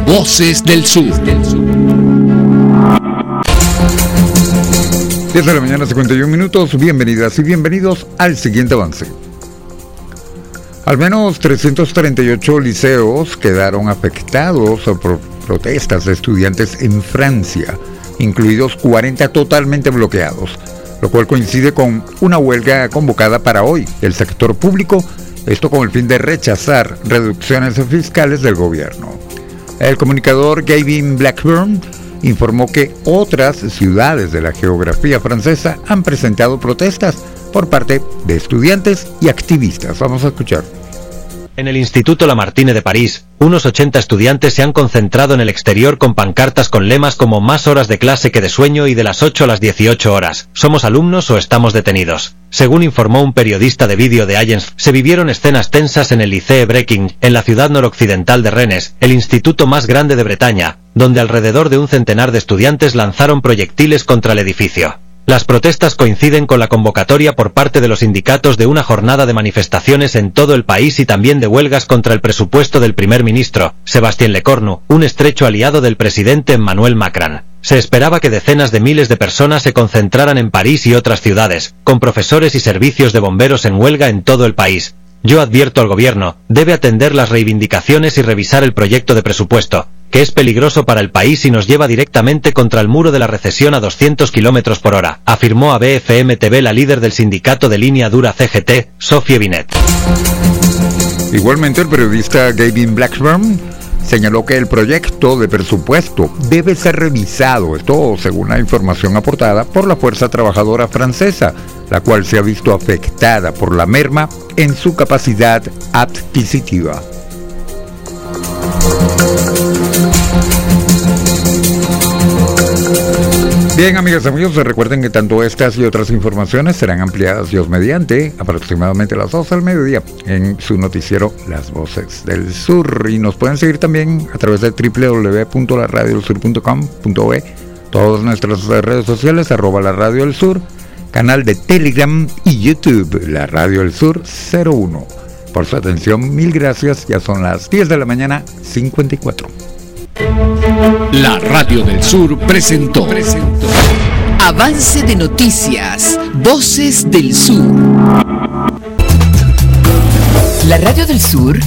Voces del Sur. 10 de la mañana, 51 minutos. Bienvenidas y bienvenidos al siguiente avance. Al menos 338 liceos quedaron afectados por protestas de estudiantes en Francia, incluidos 40 totalmente bloqueados, lo cual coincide con una huelga convocada para hoy del sector público, esto con el fin de rechazar reducciones fiscales del gobierno. El comunicador Gavin Blackburn informó que otras ciudades de la geografía francesa han presentado protestas por parte de estudiantes y activistas. Vamos a escuchar. En el Instituto Lamartine de París, unos 80 estudiantes se han concentrado en el exterior con pancartas con lemas como más horas de clase que de sueño y de las 8 a las 18 horas, somos alumnos o estamos detenidos. Según informó un periodista de vídeo de Agence, se vivieron escenas tensas en el Lycée Breking, en la ciudad noroccidental de Rennes, el instituto más grande de Bretaña, donde alrededor de un centenar de estudiantes lanzaron proyectiles contra el edificio. Las protestas coinciden con la convocatoria por parte de los sindicatos de una jornada de manifestaciones en todo el país y también de huelgas contra el presupuesto del primer ministro, Sébastien Lecornu, un estrecho aliado del presidente Emmanuel Macron. Se esperaba que decenas de miles de personas se concentraran en París y otras ciudades, con profesores y servicios de bomberos en huelga en todo el país. Yo advierto al gobierno, debe atender las reivindicaciones y revisar el proyecto de presupuesto, que es peligroso para el país y nos lleva directamente contra el muro de la recesión a 200 km por hora, afirmó a BFM TV la líder del sindicato de línea dura CGT, Sophie Binet. Igualmente, el periodista Gavin Blackburn señaló que el proyecto de presupuesto debe ser revisado, esto según la información aportada por la fuerza trabajadora francesa, la cual se ha visto afectada por la merma en su capacidad adquisitiva. Bien, amigas y amigos, recuerden que tanto estas y otras informaciones serán ampliadas Dios mediante aproximadamente a las 12 del mediodía en su noticiero Las Voces del Sur, y nos pueden seguir también a través de www.laradiodelsur.com.be, todas nuestras redes sociales, @La Radio del Sur, canal de Telegram y YouTube, La Radio del Sur 01. Por su atención, mil gracias. Ya son las 10 de la mañana, 54. La Radio del Sur presentó Avance de noticias, Voces del Sur. La Radio del Sur